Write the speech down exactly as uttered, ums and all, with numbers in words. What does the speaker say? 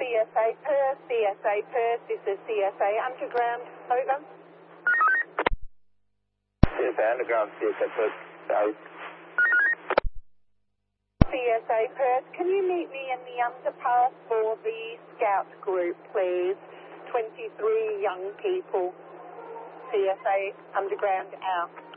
S A Perth, C S A Perth, this is C S A Underground, over. C S A Underground, C S A Perth, out. C S A Perth, can you meet me in the underpass for the scout group, please? twenty-three young people. C S A Underground, out.